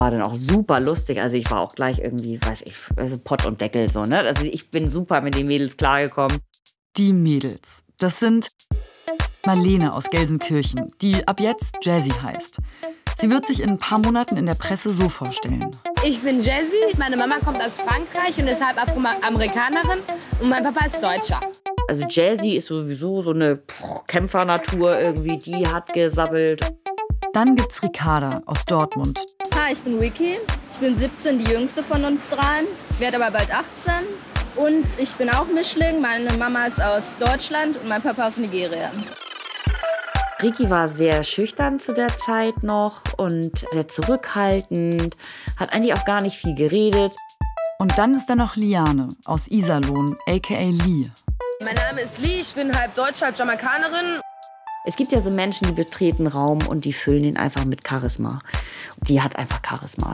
War dann auch super lustig. Also ich war auch gleich irgendwie, weiß ich, also Pott und Deckel so, ne? Also ich bin super mit den Mädels klargekommen. Die Mädels, das sind Marlene aus Gelsenkirchen, die ab jetzt Jazzy heißt. Sie wird sich in ein paar Monaten in der Presse so vorstellen. Ich bin Jazzy, meine Mama kommt aus Frankreich und ist halb Amerikanerin und mein Papa ist Deutscher. Also Jazzy ist sowieso so eine Kämpfernatur irgendwie, die hat gesabbelt. Dann gibt's Ricarda aus Dortmund. Hi, ich bin Ricky. Ich bin 17, die jüngste von uns dreien. Ich werde aber bald 18. Und ich bin auch Mischling. Meine Mama ist aus Deutschland und mein Papa aus Nigeria. Ricky war sehr schüchtern zu der Zeit noch und sehr zurückhaltend, hat eigentlich auch gar nicht viel geredet. Und dann ist da noch Liane aus Iserlohn, a.k.a. Lee. Mein Name ist Lee, ich bin halb Deutsche, halb Jamaikanerin. Es gibt ja so Menschen, die betreten Raum und die füllen ihn einfach mit Charisma. Die hat einfach Charisma.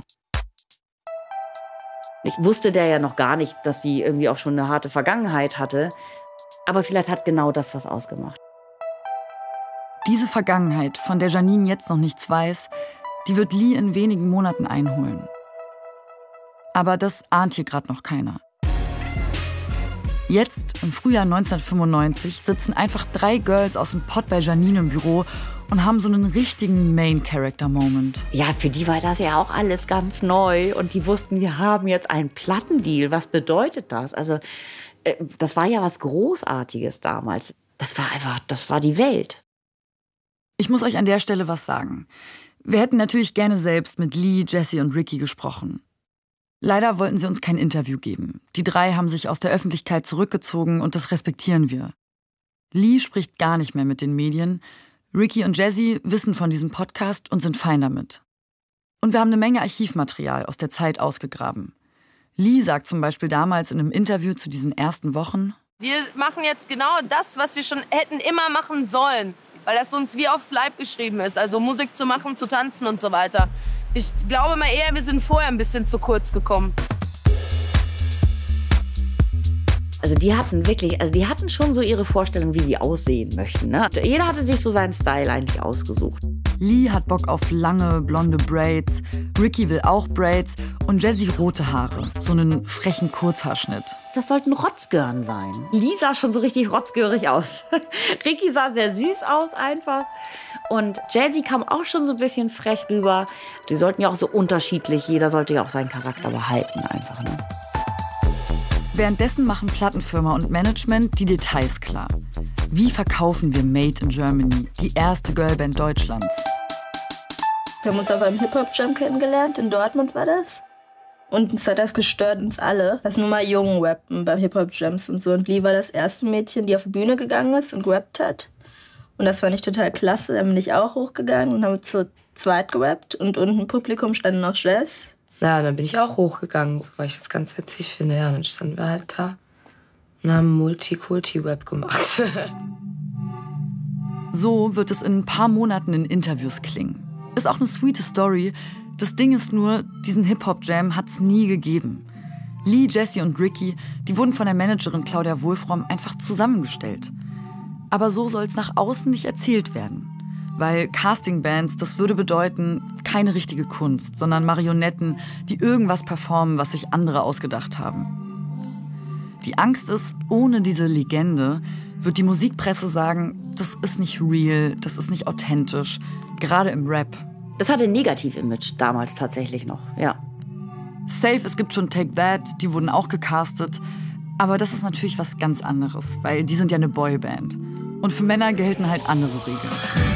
Ich wusste der ja noch gar nicht, dass sie irgendwie auch schon eine harte Vergangenheit hatte. Aber vielleicht hat genau das was ausgemacht. Diese Vergangenheit, von der Janine jetzt noch nichts weiß, die wird Lee in wenigen Monaten einholen. Aber das ahnt hier gerade noch keiner. Jetzt, im Frühjahr 1995, sitzen einfach 3 Girls aus dem Pott bei Janine im Büro und haben so einen richtigen Main-Character-Moment. Ja, für die war das ja auch alles ganz neu. Und die wussten, wir haben jetzt einen Plattendeal. Was bedeutet das? Also, das war ja was Großartiges damals. Das war die Welt. Ich muss euch an der Stelle was sagen. Wir hätten natürlich gerne selbst mit Lee, Jazzy und Ricky gesprochen. Leider wollten sie uns kein Interview geben. Die 3 haben sich aus der Öffentlichkeit zurückgezogen und das respektieren wir. Lee spricht gar nicht mehr mit den Medien. Ricky und Jazzy wissen von diesem Podcast und sind fein damit. Und wir haben eine Menge Archivmaterial aus der Zeit ausgegraben. Lee sagt zum Beispiel damals in einem Interview zu diesen ersten Wochen: Wir machen jetzt genau das, was wir schon hätten immer machen sollen, weil das uns wie aufs Leib geschrieben ist. Also Musik zu machen, zu tanzen und so weiter. Ich glaube mal eher, wir sind vorher ein bisschen zu kurz gekommen. Also die hatten schon so ihre Vorstellung, wie sie aussehen möchten. Ne? Jeder hatte sich so seinen Style eigentlich ausgesucht. Lee hat Bock auf lange, blonde Braids, Ricky will auch Braids und Jazzy rote Haare, so einen frechen Kurzhaarschnitt. Das sollten Rotzgirn sein. Lee sah schon so richtig rotzgörig aus. Ricky sah sehr süß aus einfach. Und Jazzy kam auch schon so ein bisschen frech rüber. Die sollten ja auch so unterschiedlich, jeder sollte ja auch seinen Charakter behalten einfach. Ne? Währenddessen machen Plattenfirma und Management die Details klar. Wie verkaufen wir Made in Germany, die erste Girlband Deutschlands? Wir haben uns auf einem Hip-Hop-Jam kennengelernt, in Dortmund war das. Und uns hat das gestört, uns alle, dass nur mal Jungen rappen bei Hip-Hop-Jams und so. Und Lee war das erste Mädchen, die auf die Bühne gegangen ist und gerappt hat. Und das fand ich total klasse. Dann bin ich auch hochgegangen und haben zu zweit gerappt. Und unten im Publikum standen noch Jazz. Ja, dann bin ich auch hochgegangen, so, weil ich das ganz witzig finde. Ja, dann standen wir halt da und haben Multikulti-Rap gemacht. So wird es in ein paar Monaten in Interviews klingen. Ist auch eine sweete Story. Das Ding ist nur, diesen Hip-Hop-Jam hat es nie gegeben. Lee, Jazzy und Ricky, die wurden von der Managerin Claudia Wolfram einfach zusammengestellt. Aber so soll es nach außen nicht erzählt werden. Weil Castingbands, das würde bedeuten, keine richtige Kunst, sondern Marionetten, die irgendwas performen, was sich andere ausgedacht haben. Die Angst ist, ohne diese Legende wird die Musikpresse sagen, das ist nicht real, das ist nicht authentisch, gerade im Rap. Das hatte ein Negativ-Image damals tatsächlich noch, ja. Safe, es gibt schon Take That, die wurden auch gecastet. Aber das ist natürlich was ganz anderes, weil die sind ja eine Boyband. Und für Männer gelten halt andere Regeln.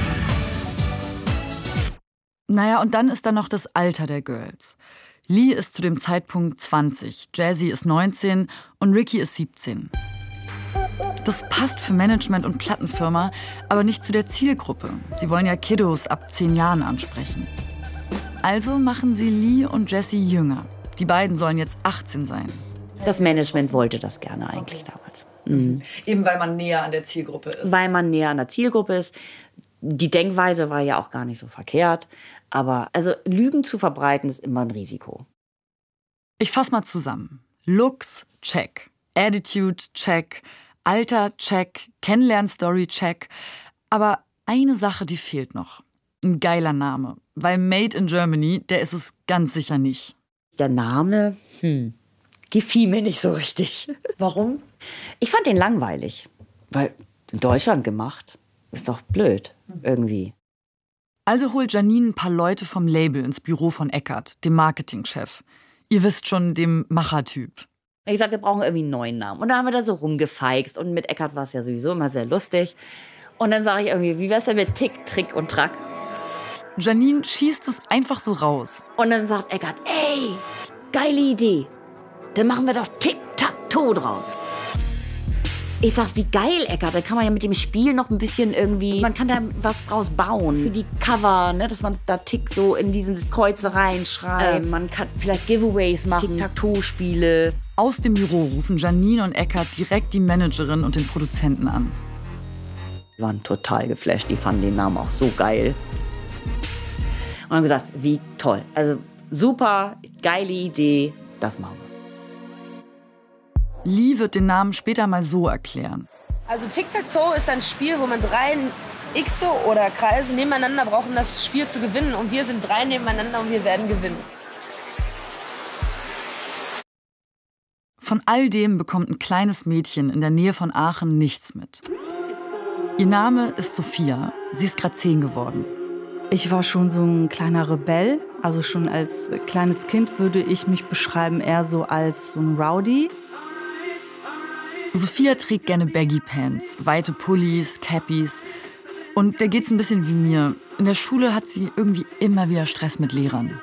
Naja, und dann ist da noch das Alter der Girls. Lee ist zu dem Zeitpunkt 20, Jazzy ist 19 und Ricky ist 17. Das passt für Management und Plattenfirma, aber nicht zu der Zielgruppe. Sie wollen ja Kiddos ab 10 Jahren ansprechen. Also machen sie Lee und Jazzy jünger. Die beiden sollen jetzt 18 sein. Das Management wollte das gerne eigentlich damals. Mhm. Eben weil man näher an der Zielgruppe ist. Weil man näher an der Zielgruppe ist. Die Denkweise war ja auch gar nicht so verkehrt. Aber also Lügen zu verbreiten ist immer ein Risiko. Ich fasse mal zusammen. Looks, check. Attitude, check. Alter, check. Kennenlern-Story, check. Aber eine Sache, die fehlt noch. Ein geiler Name, weil Made in Germany, der ist es ganz sicher nicht. Der Name, gefiel mir nicht so richtig. Warum? Ich fand den langweilig, weil in Deutschland gemacht, ist doch blöd irgendwie. Also holt Janine ein paar Leute vom Label ins Büro von Eckart, dem Marketingchef. Ihr wisst schon, dem Machertyp. Ich sag, wir brauchen irgendwie einen neuen Namen. Und dann haben wir da so rumgefeixt. Und mit Eckart war es ja sowieso immer sehr lustig. Und dann sage ich irgendwie, wie wär's denn mit Tick, Trick und Track? Janine schießt es einfach so raus. Und dann sagt Eckart, ey, geile Idee. Dann machen wir doch Tic-Tac-Toe draus. Ich sag, wie geil, Eckart. Da kann man ja mit dem Spiel noch ein bisschen irgendwie, man kann da was draus bauen. Für die Cover, ne, dass man da Tick so in dieses Kreuze reinschreibt. Man kann vielleicht Giveaways machen, Tic-Tac-Toe-Spiele. Aus dem Büro rufen Janine und Eckart direkt die Managerin und den Produzenten an. Die waren total geflasht. Die fanden den Namen auch so geil. Und haben gesagt, wie toll. Also super, geile Idee, das machen wir. Lee wird den Namen später mal so erklären. Also Tic-Tac-Toe ist ein Spiel, wo man 3 Xe oder Kreise nebeneinander braucht, um das Spiel zu gewinnen. Und wir sind 3 nebeneinander und wir werden gewinnen. Von all dem bekommt ein kleines Mädchen in der Nähe von Aachen nichts mit. Ihr Name ist Sophia. Sie ist gerade 10 geworden. Ich war schon so ein kleiner Rebell. Also schon als kleines Kind würde ich mich beschreiben eher so als so ein Rowdy. Sophia trägt gerne Baggy Pants, weite Pullis, Cappies. Und der geht's ein bisschen wie mir. In der Schule hat sie irgendwie immer wieder Stress mit Lehrern.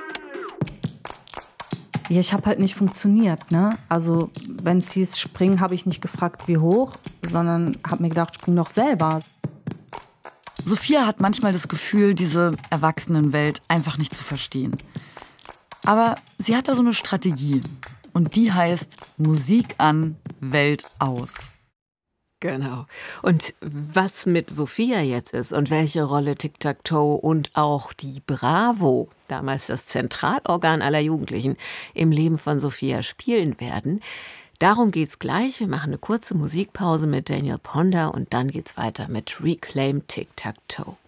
Ja, ich habe halt nicht funktioniert, ne? Also wenn es hieß springen, habe ich nicht gefragt, wie hoch, sondern habe mir gedacht, spring doch selber. Sophia hat manchmal das Gefühl, diese Erwachsenenwelt einfach nicht zu verstehen. Aber sie hat da so eine Strategie. Und die heißt Musik an, Welt aus. Genau. Und was mit Sophia jetzt ist und welche Rolle Tic-Tac-Toe und auch die Bravo, damals das Zentralorgan aller Jugendlichen, im Leben von Sophia spielen werden, darum geht's gleich. Wir machen eine kurze Musikpause mit Daniel Ponder und dann geht's weiter mit Reclaim Tic-Tac-Toe.